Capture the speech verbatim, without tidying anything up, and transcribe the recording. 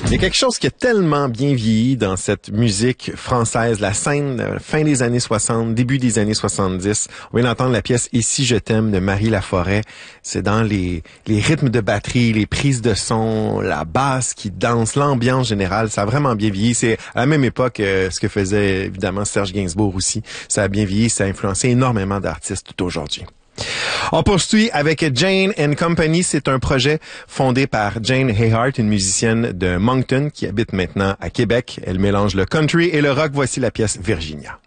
Il y a quelque chose qui a tellement bien vieilli dans cette musique française, la scène euh, fin des années soixante, début des années soixante-dix. On vient d'entendre la pièce « Et si je t'aime » de Marie Laforêt. C'est dans les, les rythmes de batterie, les prises de son, la basse qui danse, l'ambiance générale. Ça a vraiment bien vieilli. C'est à la même époque euh, ce que faisait évidemment Serge Gainsbourg aussi. Ça a bien vieilli, ça a influencé énormément d'artistes tout aujourd'hui. On poursuit avec Jane and Company. C'est un projet fondé par Jane Hayhart, une musicienne de Moncton qui habite maintenant à Québec. Elle mélange le country et le rock. Voici la pièce Virginia.